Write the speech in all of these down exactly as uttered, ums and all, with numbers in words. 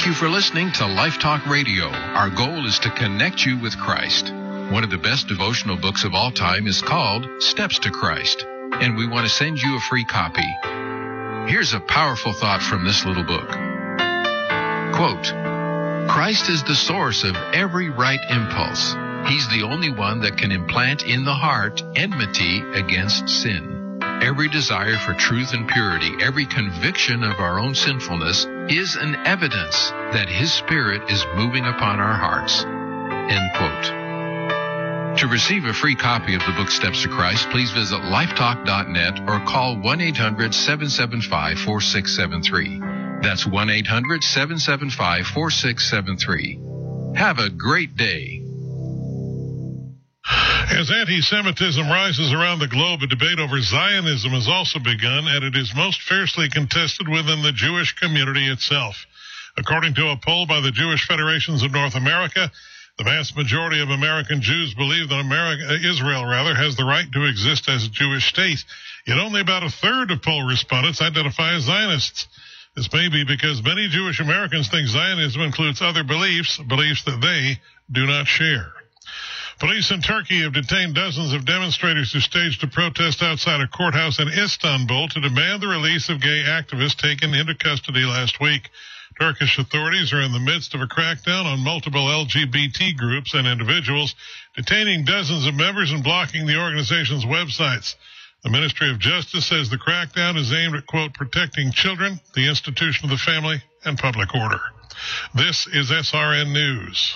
you for listening to Life Talk Radio. Our goal is to connect you with Christ. One of the best devotional books of all time is called Steps to Christ, and we want to send you a free copy. Here's a powerful thought from this little book. Quote, Christ is the source of every right impulse. He's the only one that can implant in the heart enmity against sin. Every desire for truth and purity, every conviction of our own sinfulness is an evidence that His Spirit is moving upon our hearts. End quote. To receive a free copy of the book Steps to Christ, please visit lifetalk dot net or call one eight hundred seven seven five four six seven three. That's one eight hundred seven seven five four six seven three. Have a great day. As anti-Semitism rises around the globe, a debate over Zionism has also begun, and it is most fiercely contested within the Jewish community itself. According to a poll by the Jewish Federations of North America, the vast majority of American Jews believe that America, Israel rather, has the right to exist as a Jewish state. Yet only about a third of poll respondents identify as Zionists. This may be because many Jewish Americans think Zionism includes other beliefs, beliefs that they do not share. Police in Turkey have detained dozens of demonstrators who staged a protest outside a courthouse in Istanbul to demand the release of gay activists taken into custody last week. Turkish authorities are in the midst of a crackdown on multiple L G B T groups and individuals, detaining dozens of members and blocking the organization's websites. The Ministry of Justice says the crackdown is aimed at, quote, protecting children, the institution of the family, and public order. This is S R N News.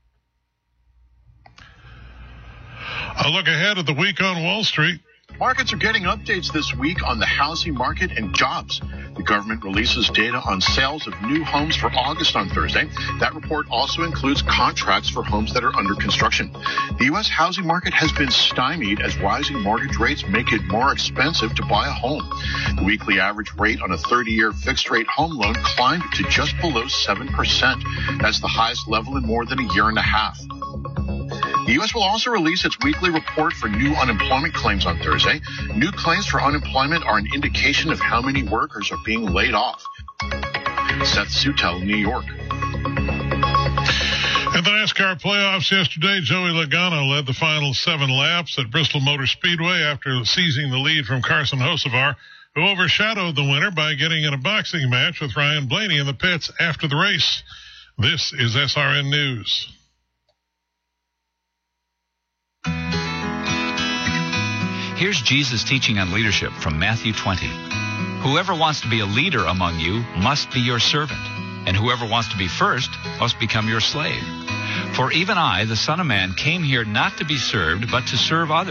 A look ahead at the week on Wall Street. Markets are getting updates this week on the housing market and jobs. The government releases data on sales of new homes for August on Thursday. That report also includes contracts for homes that are under construction. The U S housing market has been stymied as rising mortgage rates make it more expensive to buy a home. The weekly average rate on a thirty-year fixed-rate home loan climbed to just below seven percent. That's the highest level in more than a year and a half. The U S will also release its weekly report for new unemployment claims on Thursday. New claims for unemployment are an indication of how many workers are being laid off. Seth Sutel, New York. In the NASCAR playoffs yesterday, Joey Logano led the final seven laps at Bristol Motor Speedway after seizing the lead from Carson Hocevar, who overshadowed the winner by getting in a boxing match with Ryan Blaney in the pits after the race. This is S R N News. Here's Jesus' teaching on leadership from Matthew twenty. Whoever wants to be a leader among you must be your servant, and whoever wants to be first must become your slave. For even I, the Son of Man, came here not to be served, but to serve others.